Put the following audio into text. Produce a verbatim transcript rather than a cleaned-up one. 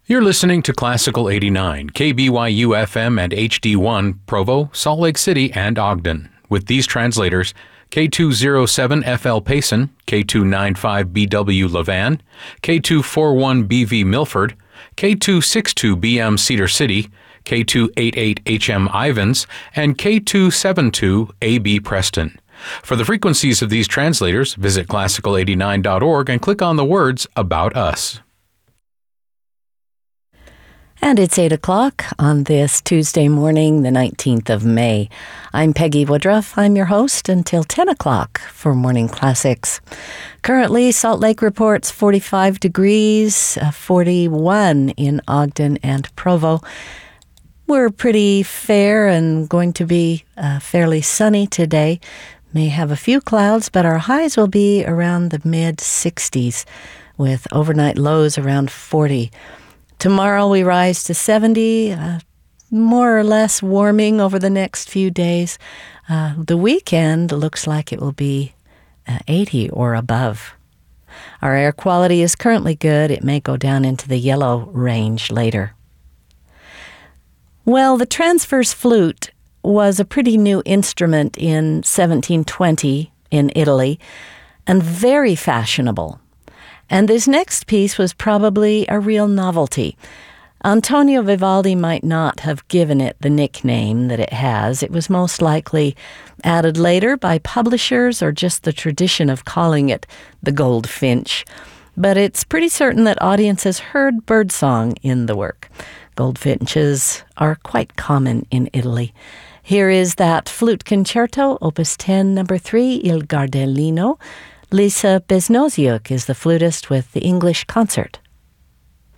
You're listening to Classical eighty-nine, K B Y U F M and H D one, Provo, Salt Lake City, and Ogden. With these translators, K two oh seven F L Payson, K two ninety-five B W Levan, K two forty-one B V Milford, K two sixty-two B M Cedar City, K two eighty-eight H M Ivans, and K two seventy-two A B Preston. For the frequencies of these translators, visit classical eighty-nine dot org and click on the words About Us. And it's eight o'clock on this Tuesday morning, the nineteenth of May. I'm Peggy Woodruff. I'm your host until ten o'clock for Morning Classics. Currently, Salt Lake reports forty-five degrees, uh, forty-one in Ogden and Provo. We're pretty fair and going to be uh, fairly sunny today. May have a few clouds, but our highs will be around the mid-sixties with overnight lows around forty. Tomorrow we rise to seventy, uh, more or less warming over the next few days. Uh, the weekend looks like it will be uh, eighty or above. Our air quality is currently good. It may go down into the yellow range later. Well, the transverse flute was a pretty new instrument in seventeen twenty in Italy and very fashionable. And this next piece was probably a real novelty. Antonio Vivaldi might not have given it the nickname that it has. It was most likely added later by publishers or just the tradition of calling it the Goldfinch. But it's pretty certain that audiences heard birdsong in the work. Goldfinches are quite common in Italy. Here is that flute concerto, opus ten, number three, Il Gardellino. Lisa Besnoziuk is the flutist with the English Concert.